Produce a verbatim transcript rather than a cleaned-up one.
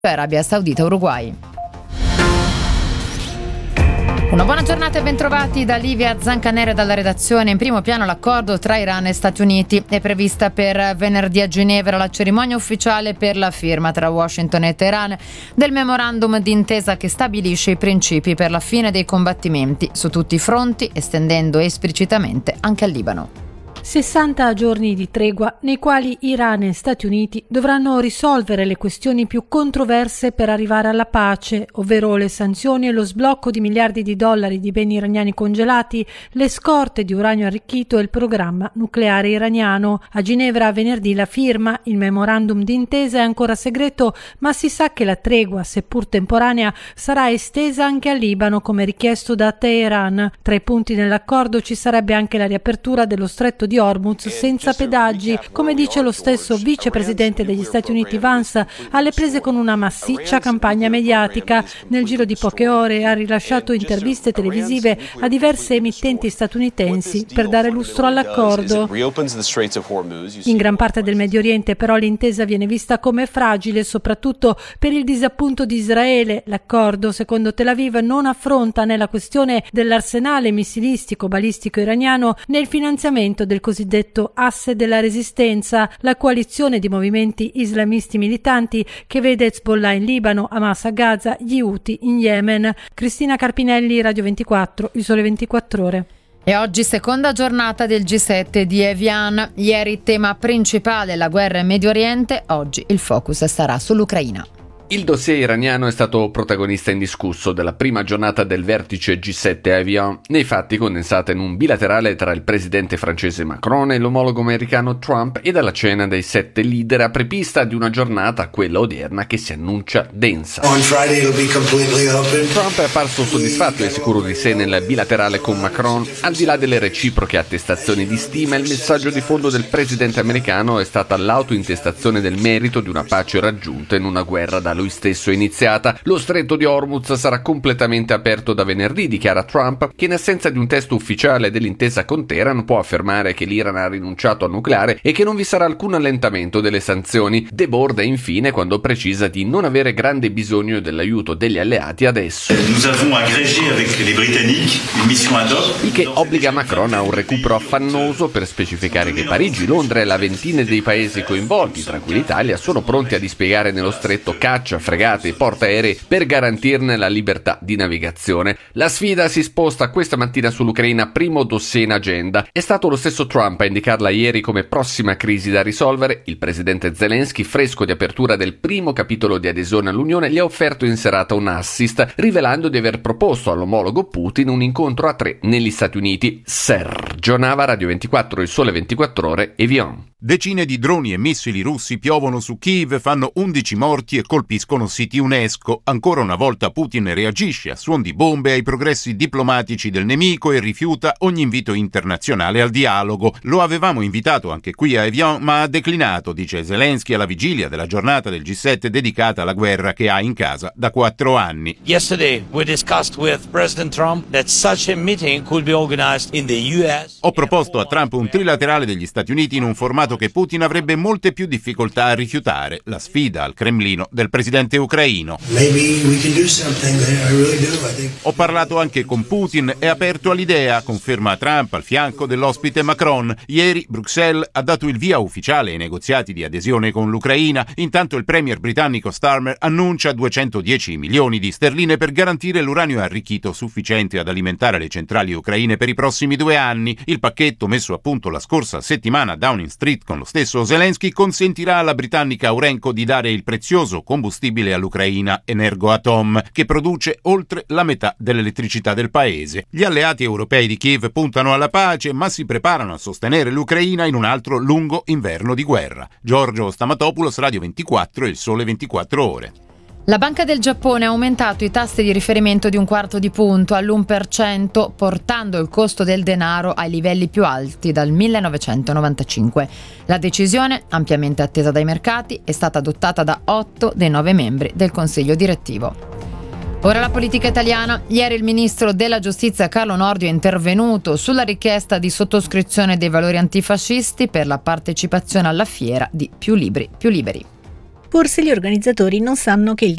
Arabia Saudita Uruguay. Una buona giornata e bentrovati da Livia Zancanere dalla redazione. In primo piano l'accordo tra Iran e Stati Uniti. È prevista per venerdì a Ginevra la cerimonia ufficiale per la firma tra Washington e Teheran del memorandum d'intesa che stabilisce i principi per la fine dei combattimenti su tutti i fronti, estendendo esplicitamente anche al Libano. sessanta giorni di tregua nei quali Iran e Stati Uniti dovranno risolvere le questioni più controverse per arrivare alla pace, ovvero le sanzioni e lo sblocco di miliardi di dollari di beni iraniani congelati, le scorte di uranio arricchito e il programma nucleare iraniano. A Ginevra venerdì la firma, il memorandum d'intesa è ancora segreto, ma si sa che la tregua, seppur temporanea, sarà estesa anche al Libano come richiesto da Teheran. Tra i punti nell'accordo ci sarebbe anche la riapertura dello stretto di Hormuz senza pedaggi, come dice lo stesso vicepresidente degli Stati Uniti Vance, alle prese con una massiccia campagna mediatica. Nel giro di poche ore ha rilasciato interviste televisive a diverse emittenti statunitensi per dare lustro all'accordo. In gran parte del Medio Oriente però l'intesa viene vista come fragile, soprattutto per il disappunto di Israele. L'accordo, secondo Tel Aviv, non affronta né la questione dell'arsenale missilistico balistico iraniano né il finanziamento del cosiddetto asse della resistenza, la coalizione di movimenti islamisti militanti che vede Hezbollah in Libano, Hamas a Gaza, gli Houthi in Yemen. Cristina Carpinelli, Radio ventiquattro, Il Sole ventiquattro Ore. E oggi seconda giornata del G sette di Evian. Ieri tema principale la guerra in Medio Oriente, oggi il focus sarà sull'Ucraina. Il dossier iraniano è stato protagonista indiscusso della prima giornata del vertice G sette a Evian, nei fatti condensata in un bilaterale tra il presidente francese Macron e l'omologo americano Trump e dalla cena dei sette leader apripista di una giornata, quella odierna, che si annuncia densa. On Friday it'll be completely open. Trump è apparso soddisfatto e sicuro di sé nel bilaterale con Macron. Al di là delle reciproche attestazioni di stima, il messaggio di fondo del presidente americano è stata l'autointestazione del merito di una pace raggiunta in una guerra da lui stesso iniziata. Lo stretto di Hormuz sarà completamente aperto da venerdì, dichiara Trump, che in assenza di un testo ufficiale dell'intesa con Teheran può affermare che l'Iran ha rinunciato al nucleare e che non vi sarà alcun allentamento delle sanzioni. Deborda infine quando precisa di non avere grande bisogno dell'aiuto degli alleati adesso. Nous avons agrégé avec les Britanniques une mission ad hoc. Il che obbliga Macron a un recupero affannoso per specificare che Parigi, Londra e la ventina dei paesi coinvolti, tra cui l'Italia, sono pronti a dispiegare nello stretto caccia, fregate e portaerei per garantirne la libertà di navigazione. La sfida si sposta questa mattina sull'Ucraina, primo dossier in agenda. È stato lo stesso Trump a indicarla ieri come prossima crisi da risolvere. Il presidente Zelensky, fresco di apertura del primo capitolo di adesione all'Unione, gli ha offerto in serata un assist, rivelando di aver proposto all'omologo Putin un incontro a tre negli Stati Uniti. Sergio Nava, Radio ventiquattro, Il Sole ventiquattro Ore, Evian. Decine di droni e missili russi piovono su Kiev, fanno undici morti e colpiscono siti UNESCO. Ancora una volta Putin reagisce a suon di bombe ai progressi diplomatici del nemico e rifiuta ogni invito internazionale al dialogo. Lo avevamo invitato anche qui a Evian, ma ha declinato, dice Zelensky alla vigilia della giornata del G sette dedicata alla guerra che ha in casa da quattro anni. Yesterday we discussed with President Trump that such a meeting could be organized in the U S. Ho proposto a Trump un trilaterale degli Stati Uniti in un formato che Putin avrebbe molte più difficoltà a rifiutare, la sfida al Cremlino del presidente ucraino. Maybe we can do something there. I really do. I think. Ho parlato anche con Putin e aperto all'idea, conferma Trump al fianco dell'ospite Macron. Ieri Bruxelles ha dato il via ufficiale ai negoziati di adesione con l'Ucraina. Intanto il premier britannico Starmer annuncia duecentodieci milioni di sterline per garantire l'uranio arricchito sufficiente ad alimentare le centrali ucraine per i prossimi due anni. Il pacchetto messo a punto la scorsa settimana a Downing Street con lo stesso Zelensky consentirà alla britannica Urenco di dare il prezioso combustibile all'Ucraina, Energoatom, che produce oltre la metà dell'elettricità del paese. Gli alleati europei di Kiev puntano alla pace, ma si preparano a sostenere l'Ucraina in un altro lungo inverno di guerra. Giorgio Stamatopoulos, Radio ventiquattro, Il Sole ventiquattro Ore. La Banca del Giappone ha aumentato i tassi di riferimento di un quarto di punto all'uno per cento, portando il costo del denaro ai livelli più alti dal millenovecentonovantacinque. La decisione, ampiamente attesa dai mercati, è stata adottata da otto dei nove membri del Consiglio direttivo. Ora la politica italiana. Ieri il ministro della Giustizia Carlo Nordio è intervenuto sulla richiesta di sottoscrizione dei valori antifascisti per la partecipazione alla fiera di Più Libri, Più Liberi. Forse gli organizzatori non sanno che il